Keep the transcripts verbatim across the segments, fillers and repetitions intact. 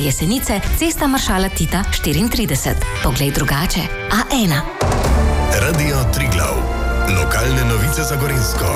Jesenice, cesta maršala Tita štiriintrideset. Poglej drugače. A ena. Radio Triglav. Lokalne novice za Gorenjsko.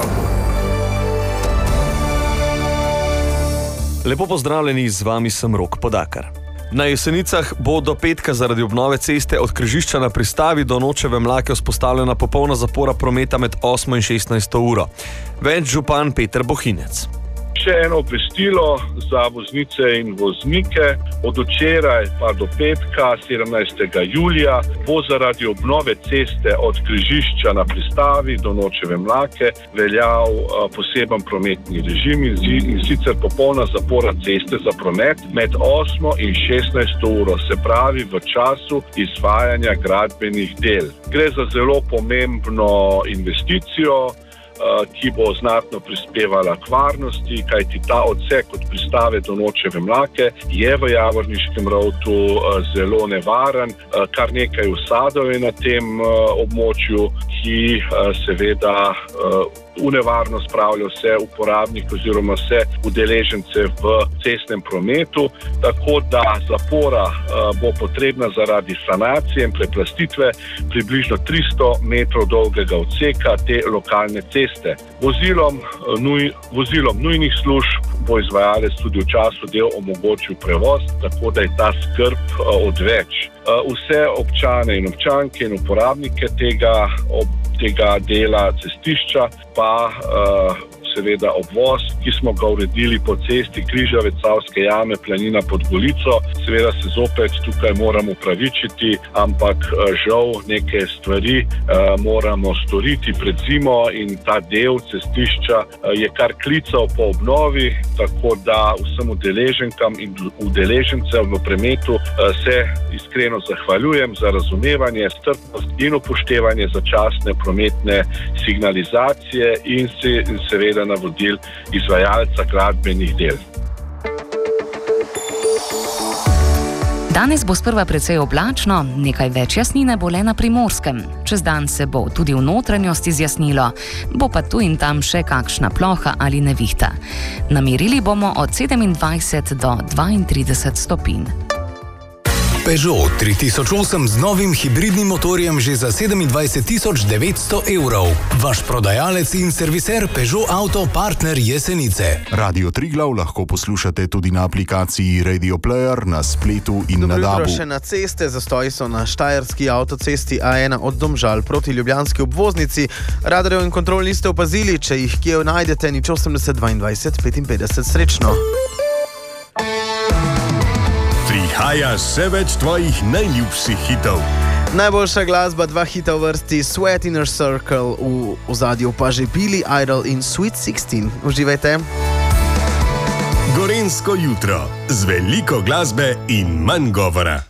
Lepo pozdravljeni, z vami sem Rok Podakar. Na Jesenicah bo do petka zaradi obnove ceste od križišča na pristavi do Nočeve Mlake vzpostavljena popolna zapora prometa med osmo in šestnajsto uro. Več župan Peter Bohinec. Še eno obvestilo za voznice in voznike. Od včeraj pa do petka, sedemnajstega julija, bo zaradi obnove ceste od križišča na pristavi do Nočeve Mlake veljal poseben prometni režim in sicer popolna zapora ceste za promet med osmo in šestnajsto uro, se pravi v času izvajanja gradbenih del. Gre za zelo pomembno investicijo, ki bo znatno prispevala k varnosti, kajti ta odsek od pristave do Nočeve Mlake je v Javorniškem rovtu zelo nevaren. Kar nekaj usadov je na tem območju, ki seveda v nevarnost spravlja vse uporabnike oziroma vse udeležence v cestnem prometu, tako da zapora bo potrebna zaradi sanacije in preplastitve približno tristo metrov dolgega odseka te lokalne ceste. Vozilom, nuj, vozilom nujnih služb bo izvajalec tudi v času del omogočil prevoz, tako da je ta skrb odveč. Vse občane in občanke in uporabnike tega, tega dela cestišča pa uh, seveda obvoz, ki smo ga uredili po cesti Križevec Savske jame, Planina pod Golico. Seveda se zopet tukaj moramo upravičiti, ampak žal neke stvari uh, moramo storiti pred zimo in ta del cestišča uh, je kar klical po obnovi, tako da vsem udeleženkam in udeležencem v prometu uh, se iskreno zahvaljujem za razumevanje, strpnost in upoštevanje začasne prometne signalizacije in se in seveda navodil izvajalca gradbenih del. Danes bo sprva precej oblačno, nekaj več jasnine bo le na Primorskem. Čez dan se bo tudi v notranjosti zjasnilo, bo pa tu in tam še kakšna ploha ali nevihta. Namerili bomo od sedemindvajset do dvaintrideset stopinj. Peugeot tri tisoč osem z novim hibridnim motorjem že za sedemindvajset tisoč devetsto evrov. Vaš prodajalec in serviser Peugeot Auto Partner Jesenice. Radio Triglav lahko poslušate tudi na aplikaciji Radio Player, na spletu in Dobro na dabu. jutro še na ceste. Zastoji so na štajerski avtocesti A ena od Domžal proti ljubljanski obvoznici. Radarjev in kontrol niste opazili, če jih kje najdete, nič osemdeset dvaindvajset petinpetdeset. Srečno. Prihaja še več tvojih najljubših hitov. Najboljša glasba, dva hita v vrsti, Sweat Inner Circle, v ozadju pa že Billy Idol in Sweet sixteen. Uživajte. Gorenjsko jutro z veliko glasbe in manj govora.